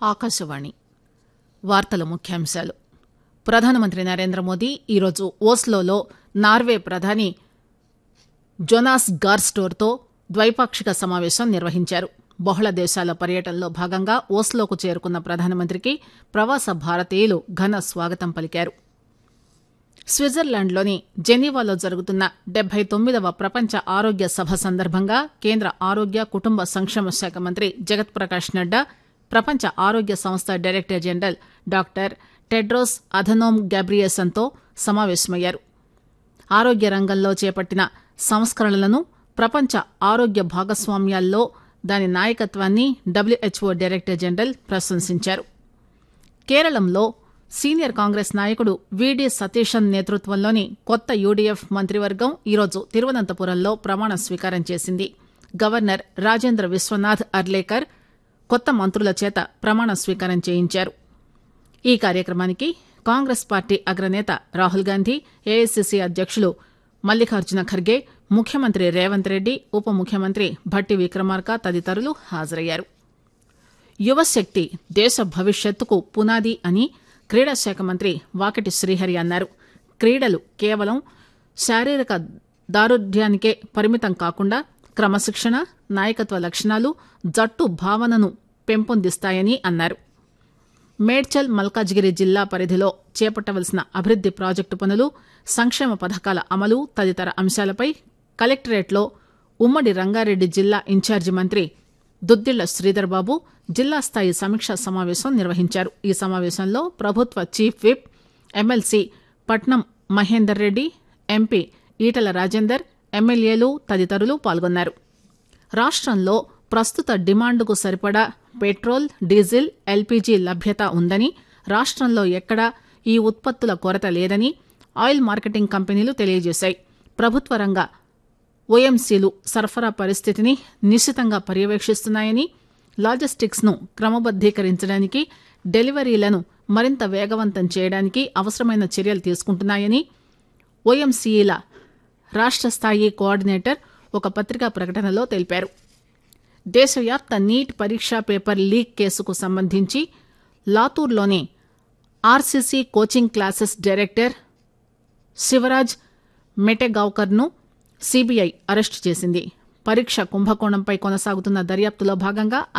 ఆకాశవాణి వార్తల ముఖ్యాంశాలు. ప్రధానమంత్రి నరేంద్ర మోదీ ఈరోజు ఓస్లోలో నార్వే ప్రధాని జోనాస్ గార్ స్టోర్తో ద్వైపాక్షిక సమావేశం నిర్వహించారు. బహుళ దేశాల పర్యటనలో భాగంగా ఓస్లోకు చేరుకున్న ప్రధానమంత్రికి ప్రవాస భారతీయులు ఘన స్వాగతం పలికారు. స్విట్జర్లాండ్లోని జెనీవాలో జరుగుతున్న 79వ ప్రపంచ ఆరోగ్య సభ సందర్భంగా కేంద్ర ఆరోగ్య కుటుంబ సంక్షేమ శాఖ మంత్రి జగత్ ప్రకాష్ నడ్డా ప్రపంచ ఆరోగ్య సంస్థ director general doctor Tedros Adhanom గెబ్రియేసన్తో సమావేశమయ్యారు. ఆరోగ్య రంగంలో చేపట్టిన సంస్కరణలను, ప్రపంచ ఆరోగ్య భాగస్వామ్యాల్లో దాని నాయకత్వాన్ని డబ్ల్యూహెచ్ఓ డైరెక్టర్ జనరల్ ప్రశంసించారు. కేరళంలో సీనియర్ కాంగ్రెస్ నాయకుడు వీడీ సతీశన్ నేతృత్వంలోని కొత్త యూడీఎఫ్ మంత్రివర్గం ఈరోజు తిరువనంతపురంలో ప్రమాణ స్వీకారం చేసింది. గవర్నర్ రాజేంద్ర విశ్వనాథ్ అర్లేకర్ కొత్త మంత్రుల చేత ప్రమాణ స్వీకారం చేయించారు. ఈ కార్యక్రమానికి కాంగ్రెస్ పార్టీ అగ్రనేత రాహుల్ గాంధీ, ఏఐసీసీ అధ్యక్షులు మల్లికార్జున ఖర్గే, ముఖ్యమంత్రి రేవంత్ రెడ్డి, ఉప ముఖ్యమంత్రి భట్టి విక్రమార్క తదితరులు హాజరయ్యారు. యువశక్తి దేశ భవిష్యత్తుకు పునాది అని క్రీడా శాఖ మంత్రి వాకిటి శ్రీహరి అన్నారు. క్రీడలు కేవలం శారీరక దారుఢ్యానికే పరిమితం కాకుండా క్రమశిక్షణ, నాయకత్వ లక్షణాలు, జట్టు భావనను పెంపొందిస్తాయని అన్నారు. మేడ్చల్ మల్కాజ్గిరి జిల్లా పరిధిలో చేపట్టవలసిన అభివృద్ది ప్రాజెక్టు పనులు, సంక్షేమ పథకాల అమలు తదితర అంశాలపై కలెక్టరేట్లో ఉమ్మడి రంగారెడ్డి జిల్లా ఇన్ఛార్జి మంత్రి దుద్దిళ్ల శ్రీధర్ బాబు జిల్లా స్థాయి సమీక్షా సమావేశం నిర్వహించారు. ఈ సమావేశంలో ప్రభుత్వ చీఫ్ విప్, ఎమ్మెల్సీ పట్నం మహేందర్ రెడ్డి, ఎంపీ ఈటల రాజేందర్, ఎమ్మెల్యేలు తదితరులు పాల్గొన్నారు. రాష్టంలో ప్రస్తుత డిమాండ్కు సరిపడా పెట్రోల్, డీజిల్, ఎల్పీజీ లభ్యత ఉందని, రాష్టంలో ఎక్కడా ఈ ఉత్పత్తుల కొరత లేదని ఆయిల్ మార్కెటింగ్ కంపెనీలు తెలియజేశాయి. ప్రభుత్వ రంగ ఓఎంసీలు సరఫరా పరిస్థితిని నిశితంగా పర్యవేక్షిస్తున్నాయని, లాజిస్టిక్స్ ను క్రమబద్దీకరించడానికి, డెలివరీలను మరింత వేగవంతం చేయడానికి అవసరమైన చర్యలు తీసుకుంటున్నాయని ఓఎంసీల రాష్ట్ర స్థాయి కోఆర్డినేటర్ ఒక పత్రికా ప్రకటనలో తెలిపారు. దేశవ్యాప్త నీట్ పరీక్షా పేపర్ లీక్ కేసుకు సంబంధించి లాతూర్లోని RCC coaching classes director Shivraj మెటెగావ్కర్ను CBI arrest చేసింది. పరీక్ష కుంభకోణంపై కొనసాగుతున్న దర్యాప్తులో భాగంగా